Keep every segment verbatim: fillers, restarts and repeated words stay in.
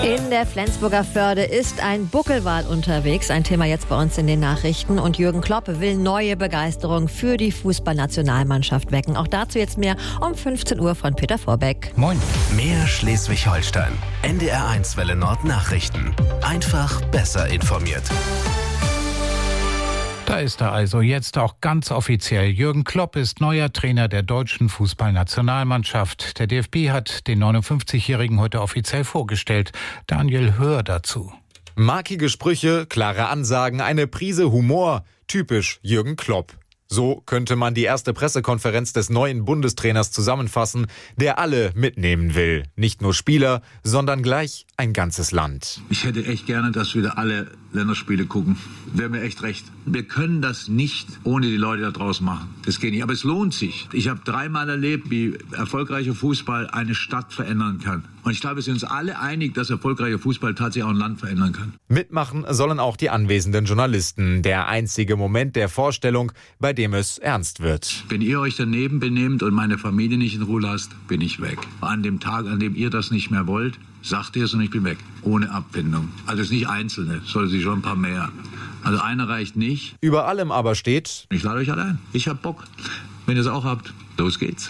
In der Flensburger Förde ist ein Buckelwal unterwegs. Ein Thema jetzt bei uns in den Nachrichten. Und Jürgen Klopp will neue Begeisterung für die Fußballnationalmannschaft wecken. Auch dazu jetzt mehr um fünfzehn Uhr von Peter Vorbeck. Moin. Mehr Schleswig-Holstein. N D R eins Welle Nord Nachrichten. Einfach besser informiert. Da ist er also jetzt auch ganz offiziell. Jürgen Klopp ist neuer Trainer der deutschen Fußballnationalmannschaft. Der D F B hat den neunundfünfzigjährigen heute offiziell vorgestellt. Daniel Höhr dazu. Markige Sprüche, klare Ansagen, eine Prise Humor. Typisch Jürgen Klopp. So könnte man die erste Pressekonferenz des neuen Bundestrainers zusammenfassen, der alle mitnehmen will. Nicht nur Spieler, sondern gleich ein ganzes Land. Ich hätte echt gerne, dass wieder alle Länderspiele gucken. Wäre mir echt recht. Wir können das nicht ohne die Leute da draußen machen. Das geht nicht. Aber es lohnt sich. Ich habe dreimal erlebt, wie erfolgreicher Fußball eine Stadt verändern kann. Und ich glaube, wir sind uns alle einig, dass erfolgreicher Fußball tatsächlich auch ein Land verändern kann. Mitmachen sollen auch die anwesenden Journalisten. Der einzige Moment der Vorstellung, bei dem es ernst wird. Wenn ihr euch daneben benehmt und meine Familie nicht in Ruhe lasst, bin ich weg. An dem Tag, an dem ihr das nicht mehr wollt, sagt ihr es und ich bin weg. Ohne Abfindung. Also es ist nicht Einzelne, es sollte sich schon ein paar mehr. Also einer reicht nicht. Über allem aber steht: Ich lade euch alle ein. Ich hab Bock. Wenn ihr es auch habt, los geht's.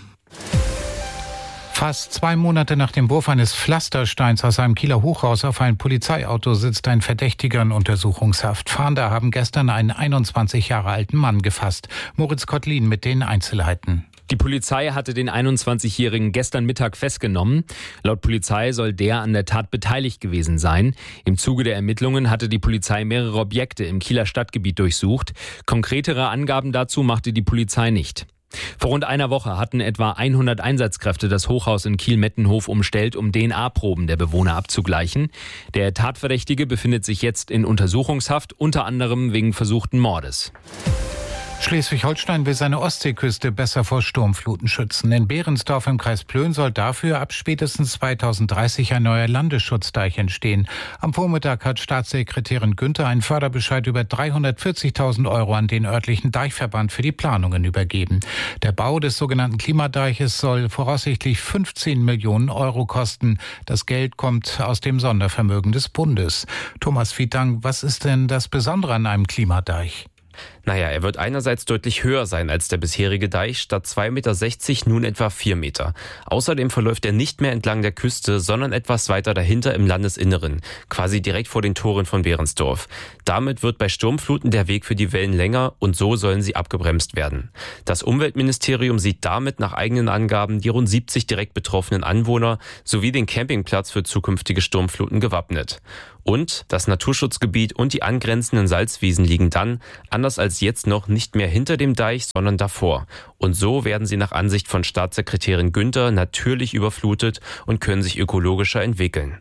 Fast zwei Monate nach dem Wurf eines Pflastersteins aus einem Kieler Hochhaus auf ein Polizeiauto sitzt ein Verdächtiger in Untersuchungshaft. Fahnder haben gestern einen einundzwanzig Jahre alten Mann gefasst. Moritz Kottlin mit den Einzelheiten. Die Polizei hatte den einundzwanzigjährigen gestern Mittag festgenommen. Laut Polizei soll der an der Tat beteiligt gewesen sein. Im Zuge der Ermittlungen hatte die Polizei mehrere Objekte im Kieler Stadtgebiet durchsucht. Konkretere Angaben dazu machte die Polizei nicht. Vor rund einer Woche hatten etwa hundert Einsatzkräfte das Hochhaus in Kiel-Mettenhof umstellt, um D N A-Proben der Bewohner abzugleichen. Der Tatverdächtige befindet sich jetzt in Untersuchungshaft, unter anderem wegen versuchten Mordes. Schleswig-Holstein will seine Ostseeküste besser vor Sturmfluten schützen. In Behrensdorf im Kreis Plön soll dafür ab spätestens zweitausenddreißig ein neuer Landesschutzdeich entstehen. Am Vormittag hat Staatssekretärin Günther einen Förderbescheid über dreihundertvierzigtausend Euro an den örtlichen Deichverband für die Planungen übergeben. Der Bau des sogenannten Klimadeiches soll voraussichtlich fünfzehn Millionen Euro kosten. Das Geld kommt aus dem Sondervermögen des Bundes. Thomas Vietang, was ist denn das Besondere an einem Klimadeich? Naja, er wird einerseits deutlich höher sein als der bisherige Deich, statt zwei Komma sechzig Meter nun etwa vier Meter. Außerdem verläuft er nicht mehr entlang der Küste, sondern etwas weiter dahinter im Landesinneren, quasi direkt vor den Toren von Behrensdorf. Damit wird bei Sturmfluten der Weg für die Wellen länger und so sollen sie abgebremst werden. Das Umweltministerium sieht damit nach eigenen Angaben die rund siebzig direkt betroffenen Anwohner sowie den Campingplatz für zukünftige Sturmfluten gewappnet. Und das Naturschutzgebiet und die angrenzenden Salzwiesen liegen dann, anders als jetzt noch, nicht mehr hinter dem Deich, sondern davor. Und so werden sie nach Ansicht von Staatssekretärin Günther natürlich überflutet und können sich ökologischer entwickeln.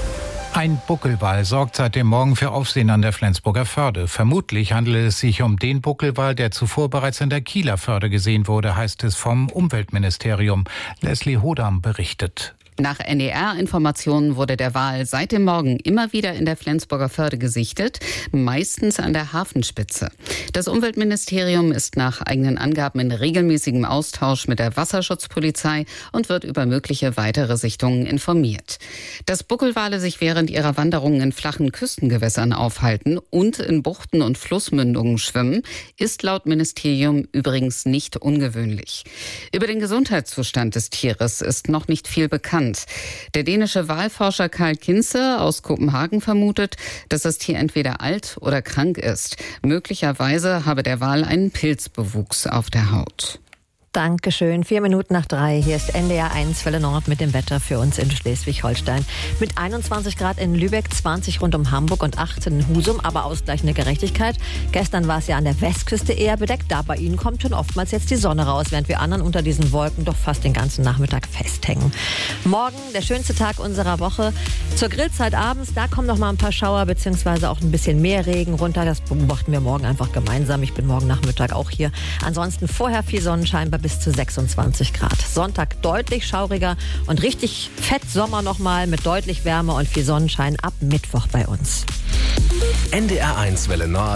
Ein Buckelwal sorgt seit dem Morgen für Aufsehen an der Flensburger Förde. Vermutlich handelt es sich um den Buckelwal, der zuvor bereits in der Kieler Förde gesehen wurde, heißt es vom Umweltministerium. Leslie Hodam berichtet. Nach N D R-Informationen wurde der Wal seit dem Morgen immer wieder in der Flensburger Förde gesichtet, meistens an der Hafenspitze. Das Umweltministerium ist nach eigenen Angaben in regelmäßigem Austausch mit der Wasserschutzpolizei und wird über mögliche weitere Sichtungen informiert. Dass Buckelwale sich während ihrer Wanderungen in flachen Küstengewässern aufhalten und in Buchten und Flussmündungen schwimmen, ist laut Ministerium übrigens nicht ungewöhnlich. Über den Gesundheitszustand des Tieres ist noch nicht viel bekannt. Der dänische Walforscher Karl Kinze aus Kopenhagen vermutet, dass das Tier entweder alt oder krank ist. Möglicherweise habe der Wal einen Pilzbewuchs auf der Haut. Dankeschön. Vier Minuten nach drei. Hier ist N D R eins Welle Nord mit dem Wetter für uns in Schleswig-Holstein. Mit einundzwanzig Grad in Lübeck, zwanzig rund um Hamburg und achtzehn in Husum, aber ausgleichende Gerechtigkeit. Gestern war es ja an der Westküste eher bedeckt. Da bei Ihnen kommt schon oftmals jetzt die Sonne raus, während wir anderen unter diesen Wolken doch fast den ganzen Nachmittag festhängen. Morgen der schönste Tag unserer Woche. Zur Grillzeit abends, da kommen noch mal ein paar Schauer beziehungsweise auch ein bisschen mehr Regen runter. Das beobachten wir morgen einfach gemeinsam. Ich bin morgen Nachmittag auch hier. Ansonsten vorher viel Sonnenschein bei bis zu sechsundzwanzig Grad. Sonntag deutlich schauriger und richtig fett Sommer nochmal mit deutlich Wärme und viel Sonnenschein ab Mittwoch bei uns. N D R eins Welle Nord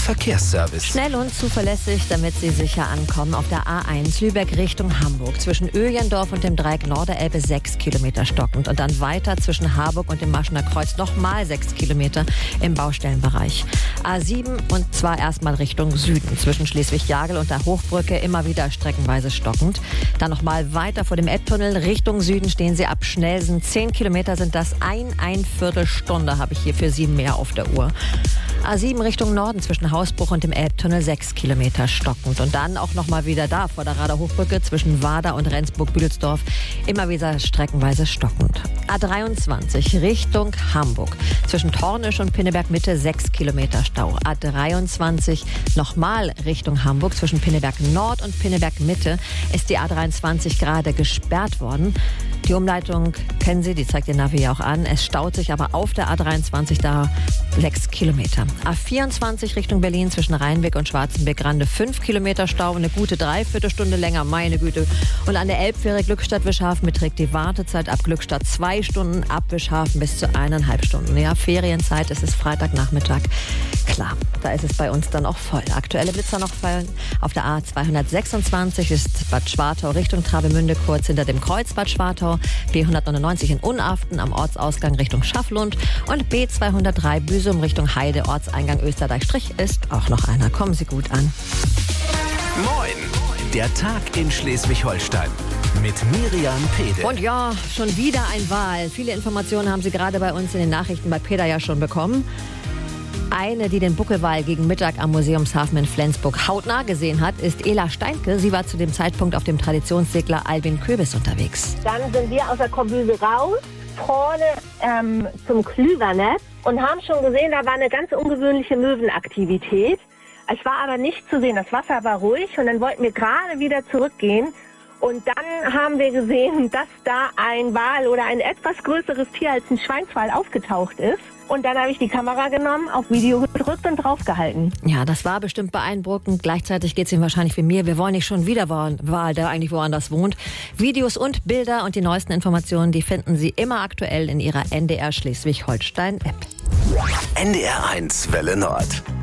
Verkehrsservice. Schnell und zuverlässig, damit Sie sicher ankommen. Auf der A eins Lübeck Richtung Hamburg. Zwischen Öjendorf und dem Dreieck Norderelbe sechs Kilometer stockend. Und dann weiter zwischen Harburg und dem Maschener Kreuz nochmal sechs Kilometer im Baustellenbereich. A sieben und zwar erstmal Richtung Süden. Zwischen Schleswig-Jagel und der Hochbrücke immer wieder streckenweise stockend. Dann nochmal weiter vor dem Elbtunnel Richtung Süden stehen Sie ab Schnelsen. Zehn Kilometer sind das, ein, ein Viertelstunde habe ich hier für Sie mehr auf der Uhr. A sieben Richtung Norden zwischen Hausbruch und dem Elbtunnel sechs Kilometer stockend. Und dann auch nochmal wieder da vor der Rader Hochbrücke zwischen Wader und Rendsburg-Büdelsdorf immer wieder streckenweise stockend. A dreiundzwanzig Richtung Hamburg zwischen Tornisch und Pinneberg-Mitte sechs Kilometer Stau. A dreiundzwanzig nochmal Richtung Hamburg zwischen Pinneberg Nord und Pinneberg Mitte ist die A dreiundzwanzig gerade gesperrt worden. Die Umleitung kennen Sie, die zeigt Ihr Navi ja auch an. Es staut sich aber auf der A dreiundzwanzig da sechs Kilometer. A vierundzwanzig Richtung Berlin zwischen Rheinbeck und Schwarzenbeck-Rande fünf Kilometer Stau, eine gute Dreiviertelstunde länger, meine Güte. Und an der Elbfähre Glückstadt-Wischhafen beträgt die Wartezeit ab Glückstadt zwei Stunden, ab Wischhafen bis zu eineinhalb Stunden. Ja, Ferienzeit, es ist Freitagnachmittag. Klar, da ist es bei uns dann auch voll. Aktuelle Blitzer noch fallen. Auf der A zweihundertsechsundzwanzig ist Bad Schwartau Richtung Travemünde kurz hinter dem Kreuz Bad Schwartau. B hundertneunundneunzig in Unaften am Ortsausgang Richtung Schafflund. Und B zweihundertdrei Büsum Richtung Heide, Ortseingang Österdeich-Strich ist auch noch einer. Kommen Sie gut an. Moin, der Tag in Schleswig-Holstein mit Miriam Pede. Und ja, schon wieder ein Wal. Viele Informationen haben Sie gerade bei uns in den Nachrichten bei Peter ja schon bekommen. Eine, die den Buckelwal gegen Mittag am Museumshafen in Flensburg hautnah gesehen hat, ist Ela Steinke. Sie war zu dem Zeitpunkt auf dem Traditionssegler Albin Köbis unterwegs. Dann sind wir aus der Kombüse raus, vorne ähm, zum Klüvernetz und haben schon gesehen, da war eine ganz ungewöhnliche Möwenaktivität. Es war aber nicht zu sehen, das Wasser war ruhig und dann wollten wir gerade wieder zurückgehen. Und dann haben wir gesehen, dass da ein Wal oder ein etwas größeres Tier als ein Schweinswal aufgetaucht ist. Und dann habe ich die Kamera genommen, auf Video gedrückt und draufgehalten. Ja, das war bestimmt beeindruckend. Gleichzeitig geht es ihm wahrscheinlich wie mir. Wir wollen nicht schon wieder Wal, der eigentlich woanders wohnt. Videos und Bilder und die neuesten Informationen, die finden Sie immer aktuell in Ihrer N D R Schleswig-Holstein-App. N D R eins Welle Nord.